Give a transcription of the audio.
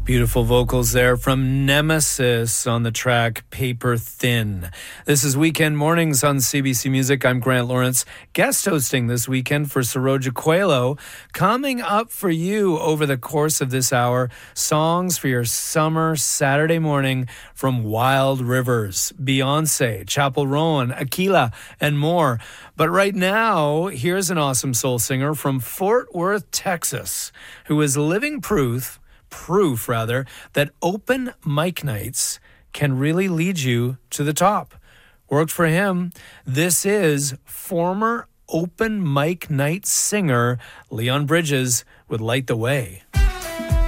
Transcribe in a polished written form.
Beautiful vocals there from Nemesis on the track Paper Thin. This is Weekend Mornings on CBC Music. I'm Grant Lawrence, guest hosting this weekend for Saroja Coelho. Coming up for you over the course of this hour, songs for your summer Saturday morning from Wild Rivers, Beyonce, Chappell Roan, Aquila, and more. But right now, here's an awesome soul singer from Fort Worth, Texas, who is living proof that open mic nights can really lead you to the top. Worked for him. This is former open mic night singer Leon Bridges with Light the Way.